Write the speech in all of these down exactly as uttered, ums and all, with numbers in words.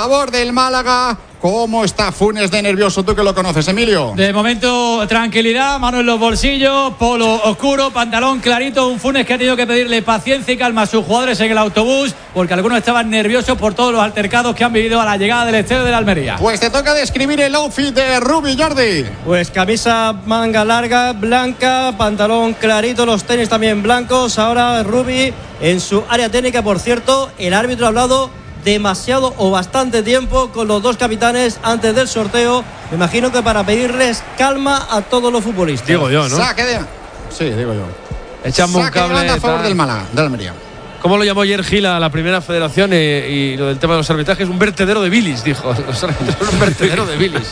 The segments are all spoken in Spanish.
favor del Málaga. ¿Cómo está Funes de nervioso? Tú que lo conoces, Emilio. De momento, tranquilidad, mano en los bolsillos, polo oscuro, pantalón clarito. Un Funes que ha tenido que pedirle paciencia y calma a sus jugadores en el autobús, porque algunos estaban nerviosos por todos los altercados que han vivido a la llegada del estadio de la Almería. Pues te toca describir el outfit de Rubi, Jordi. Pues camisa manga larga, blanca, pantalón clarito, los tenis también blancos. Ahora Rubi en su área técnica. Por cierto, el árbitro ha hablado demasiado o bastante tiempo con los dos capitanes antes del sorteo. Me imagino que para pedirles calma a todos los futbolistas. Digo yo, ¿no? Saque de... Sí, digo yo. Echamos un cable de a favor tal. del Málaga, de Almería. ¿Cómo lo llamó ayer Gil a la primera federación y, y lo del tema de los arbitrajes? Un vertedero de bilis, dijo. Los árbitros son un vertedero de bilis.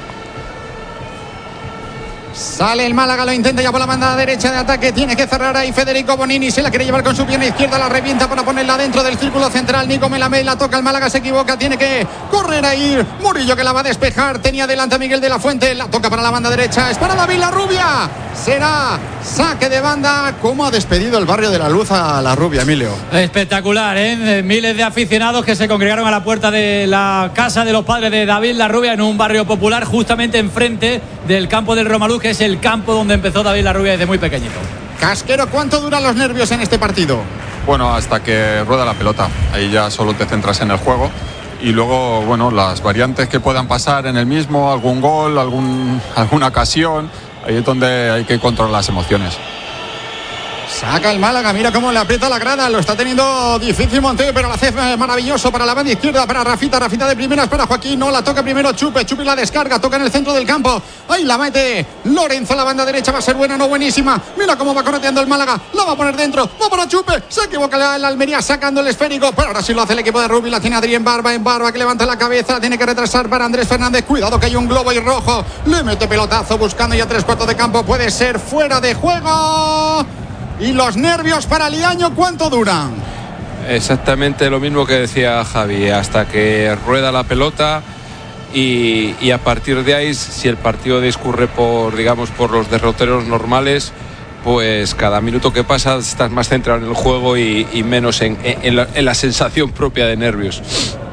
Sale el Málaga, lo intenta ya por la banda derecha de ataque. Tiene que cerrar ahí Federico Bonini. Se la quiere llevar con su pierna izquierda. La revienta para ponerla dentro del círculo central. Nico Melamé la toca el Málaga. Se equivoca. Tiene que correr ahí. Murillo que la va a despejar. Tenía delante a Miguel de la Fuente. La toca para la banda derecha. Es para David Larrubia. Será saque de banda. ¿Cómo ha despedido el barrio de la Luz a la Rubia, Emilio? Espectacular, ¿eh? Miles de aficionados que se congregaron a la puerta de la casa de los padres de David Larrubia en un barrio popular justamente enfrente del campo del Romaluz, que es el campo donde empezó David Larrubia desde muy pequeñito. Casquero, ¿cuánto duran los nervios en este partido? Bueno, hasta que rueda la pelota. Ahí ya solo te centras en el juego. Y luego, bueno, las variantes que puedan pasar en el mismo, algún gol, algún, alguna ocasión. Ahí es donde hay que controlar las emociones. Saca el Málaga, mira cómo le aprieta la grada. Lo está teniendo difícil Monteo, pero lo hace maravilloso para la banda izquierda, para Rafita. Rafita de primeras para Joaquín. No, la toca primero Chupe. Chupe la descarga, toca en el centro del campo. Ahí la mete Lorenzo, la banda derecha. Va a ser buena, no buenísima. Mira cómo va correteando el Málaga. La va a poner dentro. Va para Chupe. Se equivoca la, la Almería sacando el esférico. Pero ahora sí lo hace el equipo de Rubi. La tiene Adrián Barba en Barba, que levanta la cabeza. Tiene que retrasar para Andrés Fernández. Cuidado que hay un globo y rojo. Le mete pelotazo buscando ya tres cuartos de campo. Puede ser fuera de juego. Y los nervios para Liaño, ¿cuánto duran? Exactamente lo mismo que decía Javi, hasta que rueda la pelota y, y a partir de ahí, si el partido discurre por, digamos, por los derroteros normales, pues cada minuto que pasa estás más centrado en el juego y, y menos en, en, la, en la sensación propia de nervios.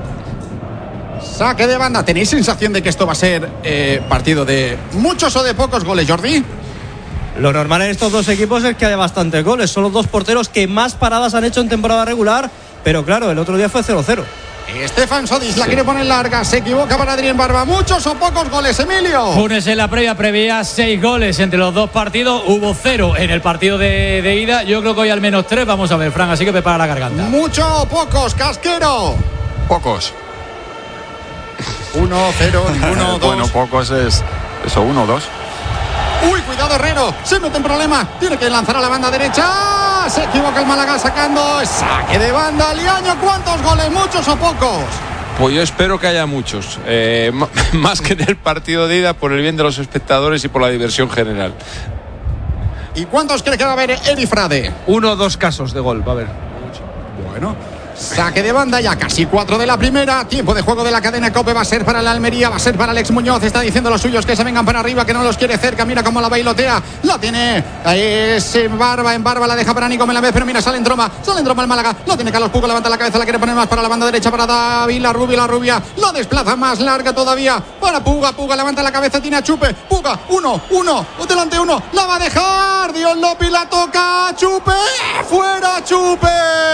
Saque de banda. ¿Tenéis sensación de que esto va a ser eh, partido de muchos o de pocos goles, Jordi? Lo normal en estos dos equipos es que haya bastantes goles. Son los dos porteros que más paradas han hecho en temporada regular. Pero claro, el otro día fue cero cero. Estefan Sodis la sí. quiere poner larga. Se equivoca para Adrián Barba. ¿Muchos o pocos goles, Emilio? Funes en la previa preveía seis goles entre los dos partidos. Hubo cero en el partido de, de ida. Yo creo que hoy al menos tres. Vamos a ver, Fran, así que prepara la garganta. ¿Mucho o pocos, Casquero? Pocos. Uno, cero, ninguno, dos. Bueno, pocos es eso, uno, dos. Uy, cuidado Herrero, se mete en problema. Tiene que lanzar a la banda derecha. Se equivoca el Málaga sacando. Saque de banda, Liaño. ¿Cuántos goles? ¿Muchos o pocos? Pues yo espero que haya muchos, eh, más que en el partido de ida, por el bien de los espectadores y por la diversión general. ¿Y cuántos cree que va a haber Eri Frade? Uno o dos casos de gol va a haber. Bueno, saque de banda ya, casi cuatro de la primera. Tiempo de juego de la cadena COPE. Va a ser para la Almería, va a ser para Alex Muñoz. Está diciendo los suyos que se vengan para arriba, que no los quiere cerca. Mira cómo la bailotea. La tiene es Barba, en Barba la deja para Nico Melamé, pero mira, sale en Troma. Sale en Troma el Málaga. Lo tiene Carlos Puga, levanta la cabeza, la quiere poner más para la banda derecha para David La Rubia, la Rubia. La desplaza más larga todavía para Puga. Puga levanta la cabeza, tiene a Chupe. Puga, uno, uno, delante uno. La va a dejar. Dios Lopi la toca. Chupe. Fuera Chupe.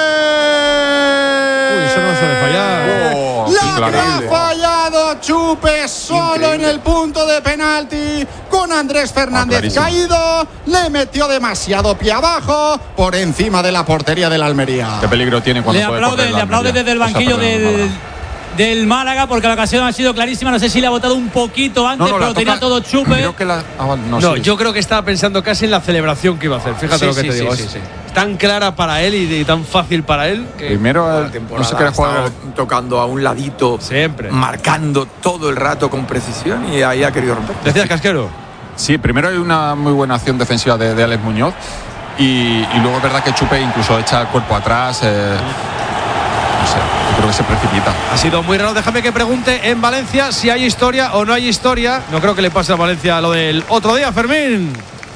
Uy, eso no suele fallar. Oh, la que ha fallado Chupe solo increíble. En el punto de penalti con Andrés Fernández ah, caído. Le metió demasiado pie abajo por encima de la portería del Almería. ¿Qué peligro tiene cuando le puede aplaude, correr la le aplaude desde el banquillo del, del Málaga, porque la ocasión ha sido clarísima. No sé si le ha botado un poquito antes, no, no, pero tenía todo Chupe. Creo que la, ah, no, no sí. yo creo que estaba pensando casi en la celebración que iba a hacer. Fíjate sí, lo que sí, te sí, digo. Sí, sí, sí. Tan clara para él y, y tan fácil para él que primero el, no sé qué jugar tocando a un ladito, siempre marcando todo el rato con precisión, y ahí ha querido romper. ¿Decías, Casquero? Sí, primero hay una muy buena acción defensiva de, de Alex Muñoz y, y luego es verdad que Chupe incluso echa el cuerpo atrás. Eh, no sé, yo creo que se precipita. Ha sido muy raro. Déjame que pregunte en Valencia si hay historia o no hay historia. No creo que le pase a Valencia lo del otro día, Fermín.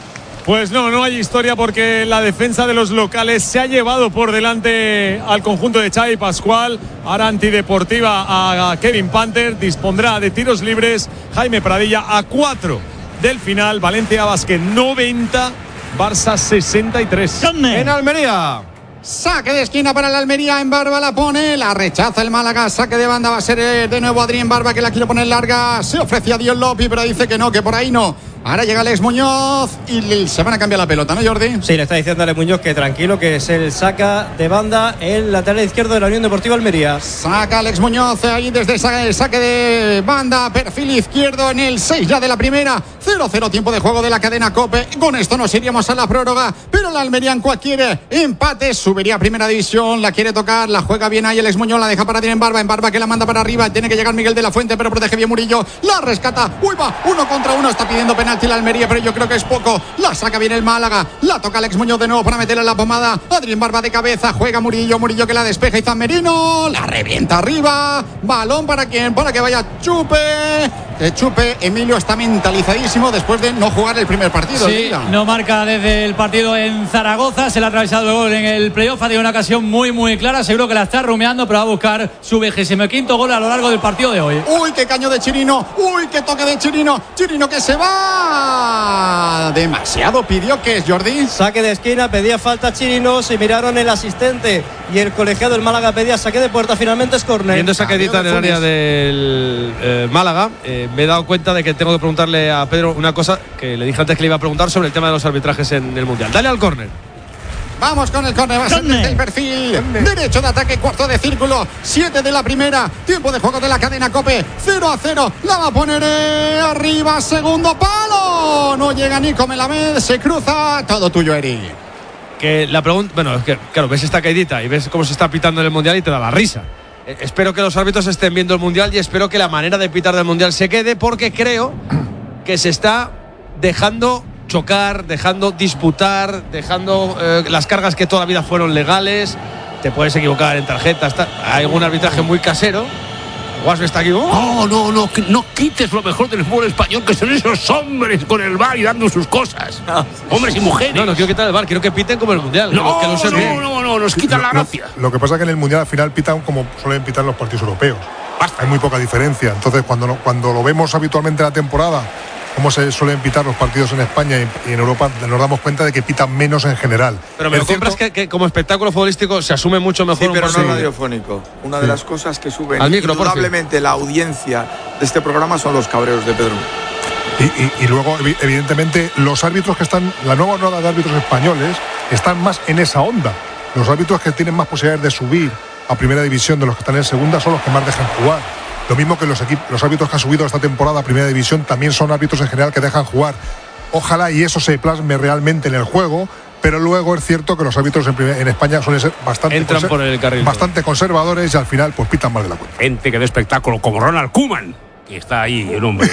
Pues no, no hay historia porque la defensa de los locales se ha llevado por delante al conjunto de Xavi Pascual. Ahora antideportiva a Kevin Panther, dispondrá de tiros libres Jaime Pradilla a cuatro del final. Valencia Basket noventa, Barça sesenta y tres. En Almería. Saque de esquina para la Almería, en Barba la pone, la rechaza el Málaga, saque de banda va a ser de nuevo Adrián Barba que la quiere poner larga, se ofrecía a Dios Lopi pero dice que no, que por ahí no. Ahora llega Alex Muñoz y se van a cambiar la pelota, ¿no, Jordi? Sí, le está diciendo a Alex Muñoz que tranquilo, que es el saca de banda el lateral izquierdo de la Unión Deportiva Almería. Saca Alex Muñoz ahí desde el saque de banda, perfil izquierdo en el seis ya de la primera. cero cero tiempo de juego de la cadena COPE. Con esto nos iríamos a la prórroga, pero la Almería en cualquier empate subiría a primera división, la quiere tocar, la juega bien ahí Alex Muñoz, la deja para tirar en Barba, en Barba que la manda para arriba, tiene que llegar Miguel de la Fuente, pero protege bien Murillo, la rescata, uy va, uno contra uno, está pidiendo penalti la Almería, pero yo creo que es poco, la saca bien el Málaga, la toca Alex Muñoz de nuevo para meterla en la pomada, Adrián Barba de cabeza, juega Murillo, Murillo que la despeja y Zammerino, la revienta arriba, balón para quien, para que vaya Chupe, que Chupe, Emilio está mentalizadísimo después de no jugar el primer partido. Sí, no marca desde el partido en Zaragoza, se le ha atravesado el gol en el playoff, ha tenido una ocasión muy muy clara, seguro que la está rumiando, pero va a buscar su vigésimo quinto gol a lo largo del partido de hoy. Uy, qué caño de Chirino, uy, qué toque de Chirino, Chirino que se va, demasiado pidió, que es Jordi. Saque de esquina, pedía falta Chirino, se miraron el asistente y el colegiado del Málaga pedía saque de puerta, finalmente es córner. Viendo esa quedita en el área del eh, Málaga, eh, me he dado cuenta de que tengo que preguntarle a Pedro una cosa que le dije antes que le iba a preguntar sobre el tema de los arbitrajes en el Mundial. Dale al córner. Vamos con el córner, va a ser desde el perfil derecho de ataque, cuarto de círculo, siete de la primera, tiempo de juego de la cadena COPE, cero a cero, la va a poner eh, arriba, segundo palo, no llega Nico Melamed, se cruza, todo tuyo, Eri. Que la pregunta, bueno, es que claro, ves esta caidita y ves cómo se está pitando en el Mundial y te da la risa. Eh, espero que los árbitros estén viendo el Mundial y espero que la manera de pitar del Mundial se quede, porque creo que se está dejando chocar, dejando disputar, dejando eh, las cargas que toda la vida fueron legales. Te puedes equivocar en tarjetas, hay algún arbitraje muy casero. Guasbe está aquí. No, no, no, no quites lo mejor del fútbol español, que son esos hombres con el V A R y dando sus cosas. No, hombres y mujeres. No, no quiero quitar el V A R, quiero que piten como el Mundial. No, que lo, que lo no, no, no, nos quitan lo, la gracia. Lo, lo que pasa es que en el Mundial al final pitan como suelen pitar los partidos europeos. Basta. Hay muy poca diferencia. Entonces, cuando, no, cuando lo vemos habitualmente en la temporada, cómo se suelen pitar los partidos en España y en Europa, nos damos cuenta de que pitan menos en general. Pero me lo compras que, que como espectáculo futbolístico se asume mucho mejor. Sí, pero un no radiofónico. Una de sí. las cosas que suben al micro, indudablemente la audiencia de este programa son los cabreos de Pedro. Y, y, y luego, evidentemente, los árbitros que están, la nueva onda de árbitros españoles, están más en esa onda. Los árbitros que tienen más posibilidades de subir a primera división de los que están en segunda son los que más dejan jugar. Lo mismo que los equipos, los árbitros que han subido esta temporada a primera división también son árbitros en general que dejan jugar. Ojalá y eso se plasme realmente en el juego, pero luego es cierto que los árbitros en, en España suelen ser bastante, Entran por el carril, bastante conservadores y al final pues pitan más de la cuenta. Gente que de espectáculo como Ronald Koeman, que está ahí el hombre.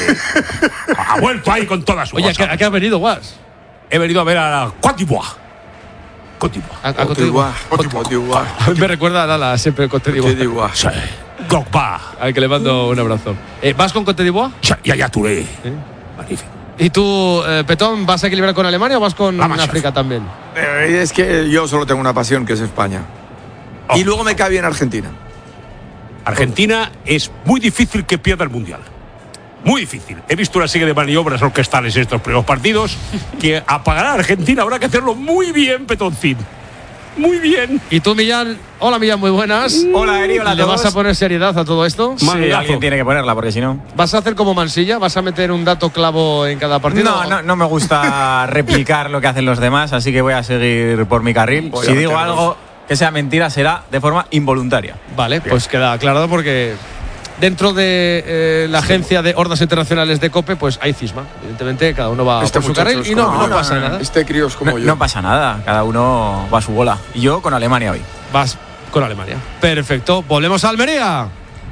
Ha vuelto ahí con toda su. Oye, ¿a qué has venido, Guas? He venido a ver a la Côte d'Ivoire. Côte d'Ivoire. A, a Côte d'Ivoire. Côte d'Ivoire. Me recuerda a Lala, siempre Côte d'Ivoire. Sí. Gogba. Al que le mando un abrazo. Eh, ¿Vas con Côte d'Ivoire? Ya, ya, Touré. ¿Sí? Magnífico. ¿Y tú, eh, Petón, vas a equilibrar con Alemania o vas con Vamos, África también? Eh, es que yo solo tengo una pasión, que es España. Oh. Y luego me cae bien Argentina. Argentina es muy difícil que pierda el Mundial. Muy difícil. He visto una serie de maniobras orquestales en estos primeros partidos que apagará a Argentina. Habrá que hacerlo muy bien, Petoncín. Muy bien. ¿Y tú, Millán? Hola, Millán, muy buenas. Hola, Eri, hola a ¿Le todos. vas a poner seriedad a todo esto? Sí, Mandazo. Alguien tiene que ponerla, porque si no... ¿Vas a hacer como Mansilla? ¿Vas a meter un dato clavo en cada partido? No, no, no me gusta replicar lo que hacen los demás, así que voy a seguir por mi carril. Voy si digo meternos. algo que sea mentira, será de forma involuntaria. Vale, bien. Pues queda aclarado, porque dentro de eh, la agencia de hordas internacionales de COPE, pues hay cisma. Evidentemente, cada uno va este por su carril y no, no, no pasa nada. Este crío es como no, yo. No pasa nada, cada uno va a su bola. Y yo con Alemania hoy. Vas con Alemania. Perfecto, volvemos a Almería.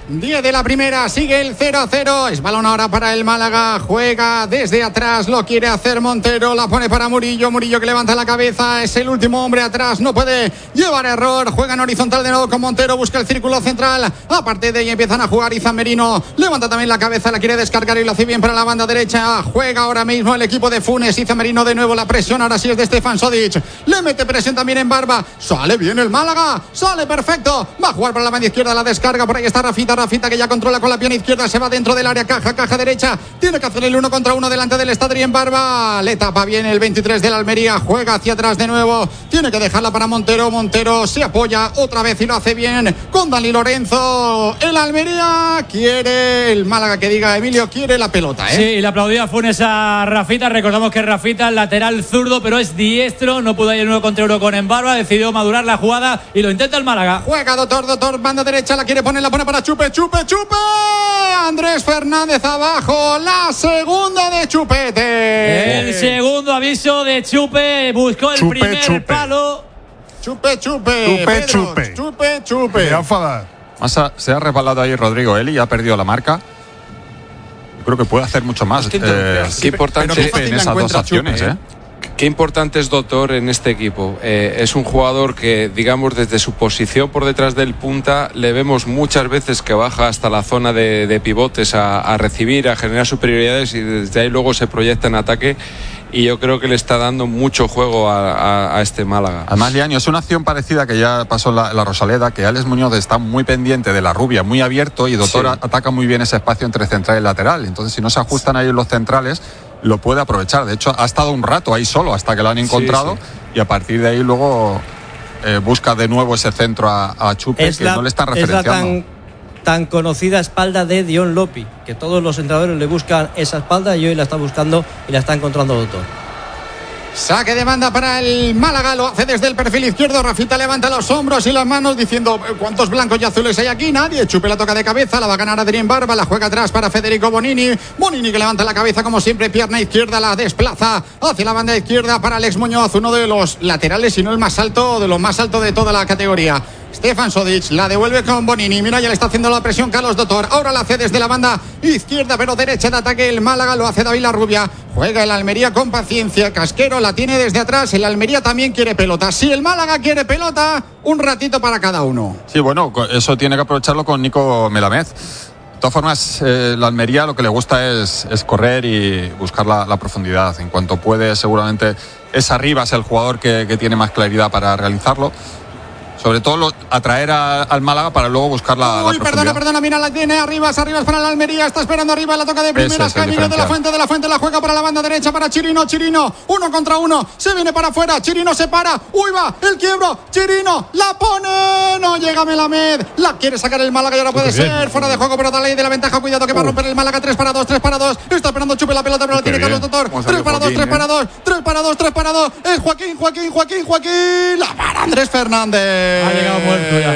diez de la primera, sigue el cero a cero. Es balón ahora para el Málaga. Juega desde atrás, lo quiere hacer Montero. La pone para Murillo. Murillo que levanta la cabeza. Es el último hombre atrás. No puede llevar error. Juega en horizontal de nuevo con Montero. Busca el círculo central. Aparte de ahí empiezan a jugar. Izan Merino levanta también la cabeza. La quiere descargar y lo hace bien para la banda derecha. Juega ahora mismo el equipo de Funes. Izan Merino de nuevo. La presión ahora sí es de Stefan Sodic. Le mete presión también en Barba. Sale bien el Málaga. Sale perfecto. Va a jugar para la banda izquierda. La descarga. Por ahí está Rafita. Rafita que ya controla con la pierna izquierda, se va dentro del área, caja, caja derecha, tiene que hacer el uno contra uno delante del estadio en Barba, le tapa bien el veintitrés de la Almería, juega hacia atrás de nuevo, tiene que dejarla para Montero, Montero se apoya otra vez y lo hace bien con Dani Lorenzo, el Almería quiere, el Málaga que diga Emilio, quiere la pelota, ¿eh? Sí, y le aplaudía Funes a Rafita, recordamos que Rafita lateral zurdo, pero es diestro, no pudo ir el uno contra uno con Embarba, decidió madurar la jugada y lo intenta el Málaga. Juega Doctor, Doctor, banda derecha, la quiere poner, la pone para Chupe, Chupe, Chupe, Andrés Fernández abajo, la segunda de Chupete. El segundo aviso de Chupe, buscó el Chupe, primer Chupe. palo. Chupe, Chupe, Chupe, Pedro, Chupe. Chupe, Chupe. Me voy a enfadar. Más a- se ha resbalado ahí Rodrigo Eli y ha perdido la marca. Yo creo que puede hacer mucho más. Qué eh, importante Chupe en la esas dos encuentra acciones, Chupe, ¿eh? Qué importante es Doctor en este equipo. Eh, es un jugador que, digamos, desde su posición por detrás del punta, le vemos muchas veces que baja hasta la zona de, de pivotes a, a recibir, a generar superioridades y desde ahí luego se proyecta en ataque. Y yo creo que le está dando mucho juego a, a, a este Málaga. Además, Liaño, es una acción parecida que ya pasó en la, la Rosaleda, que Alex Muñoz está muy pendiente de la rubia, muy abierto, y Doctor Sí. a- ataca muy bien ese espacio entre central y lateral. Entonces, si no se ajustan ahí los centrales, lo puede aprovechar. De hecho, ha estado un rato ahí solo hasta que lo han encontrado, sí. y a partir de ahí luego eh, busca de nuevo ese centro a, a Chupe, Es que la, no le están es la referenciando. tan, tan conocida espalda de Dion Lopi, que todos los entrenadores le buscan esa espalda y hoy la está buscando y la está encontrando Doctor. Saque de banda para el Málaga, lo hace desde el perfil izquierdo. Rafita levanta los hombros y las manos diciendo ¿cuántos blancos y azules hay aquí? Nadie. Chupe la toca de cabeza, la va a ganar Adrián Barba, la juega atrás para Federico Bonini. Bonini que levanta la cabeza como siempre, pierna izquierda, la desplaza hacia la banda izquierda para Alex Muñoz, uno de los laterales, si no el más alto, de los más alto de toda la categoría. Stefan Sodic la devuelve con Bonini. Mira, ya le está haciendo la presión Carlos Doctor. Ahora la hace desde la banda izquierda, pero derecha de ataque el Málaga. Lo hace David Larrubia. Juega el Almería con paciencia. Casquero la tiene desde atrás. El Almería también quiere pelota. Si el Málaga quiere pelota, un ratito para cada uno. Sí, bueno, co- eso tiene que aprovecharlo con Nico Melamed. De todas formas, eh, la Almería lo que le gusta es, es correr y buscar la, la profundidad. En cuanto puede, seguramente es Arribas el jugador que, que tiene más claridad para realizarlo. Sobre todo lo- atraer a- al Málaga para luego buscar la, la Uy, profundidad. perdona, perdona, mira, la tiene Arribas, Arribas para la Almería, está esperando Arribas, la toca de primeras, Ese es el Camilo de la diferencial. Fuente, de la Fuente, la juega para la banda derecha, para Chirino, Chirino, uno contra uno, se viene para afuera, Chirino se para, uy va, el quiebro, Chirino, la pone, no llega Melamed, la quiere sacar el Málaga y ahora puede ser, fuera de juego, pero da ley de la ventaja, cuidado que va a romper el Málaga, tres para dos, tres para dos, está esperando Chupe la pelota, pero la tiene bien. Carlos Doctor, Vamos a tres ver para dos, Joaquín, tres ¿eh? para dos, tres para dos, tres para dos, es Joaquín, Joaquín, Joaquín, Joaquín, la para Andrés Fernández. Ha llegado muerto ya.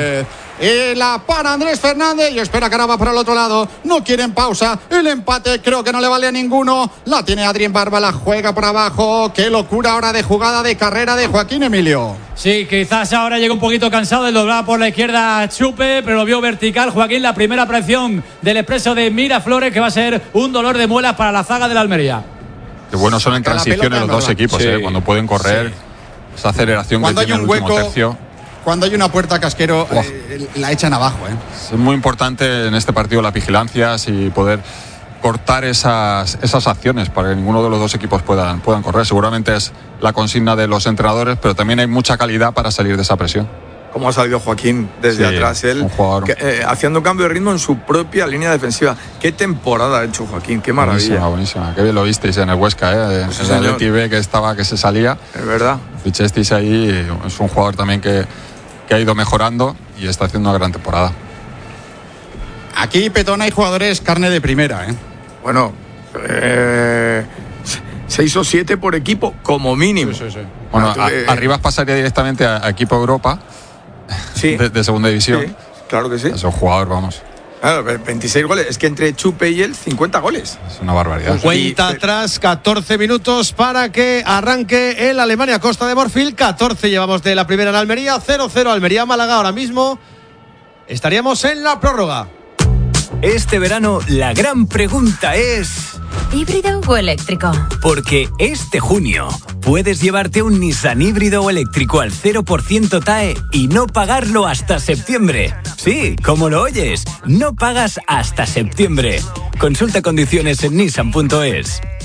Y la para Andrés Fernández y espera que ahora va para el otro lado. No quieren pausa. El empate creo que no le vale a ninguno. La tiene Adrián Barba, la juega por abajo. Qué locura ahora de jugada de carrera de Joaquín Emilio. Sí, quizás ahora llega un poquito cansado de doblar por la izquierda Chupe, pero lo vio vertical. Joaquín, la primera presión del expreso de Miraflores, que va a ser un dolor de muelas para la zaga de la Almería. Qué buenos son en Saca la transiciones pelota, los dos ¿verdad? equipos, Sí. eh, cuando pueden correr. Esa aceleración Cuando que hay tiene un el último hueco, tercio. cuando hay una puerta Casquero, Buah. eh, la echan abajo. ¿eh? Es muy importante en este partido las vigilancias y poder cortar esas, esas acciones para que ninguno de los dos equipos puedan, puedan correr. Seguramente es la consigna de los entrenadores, pero también hay mucha calidad para salir de esa presión. Cómo ha salido Joaquín desde Sí, atrás, él un jugador. que, eh, haciendo cambio de ritmo en su propia línea defensiva. Qué temporada ha hecho Joaquín, qué maravilla. Buenísima, buenísima. Qué bien lo visteis en el Huesca, ¿eh? Pues sí, el señor. Atleti B que estaba, que se salía. Es verdad. Fichasteis ahí, es un jugador también que, que ha ido mejorando y está haciendo una gran temporada. Aquí, Petón, hay jugadores carne de primera. ¿eh? Bueno, eh, seis o siete por equipo, como mínimo. Bueno, Ah, tú, a- eh, Arribas pasaría directamente a, a equipo Europa Sí, de, de segunda división. sí, claro que sí. Es un jugador, vamos, Claro, veintiséis goles. Es que entre Chupe y él, cincuenta goles. es una barbaridad. Cuenta Y- atrás, catorce minutos para que arranque el Alemania Costa de Morfil. catorce llevamos de la primera en Almería, cero cero Almería Málaga. Ahora mismo estaríamos en la prórroga. Este verano la gran pregunta es... ¿híbrido o eléctrico? Porque este junio puedes llevarte un Nissan híbrido o eléctrico al cero por ciento T A E y no pagarlo hasta septiembre. Sí, como lo oyes, no pagas hasta septiembre. Consulta condiciones en nissan punto es.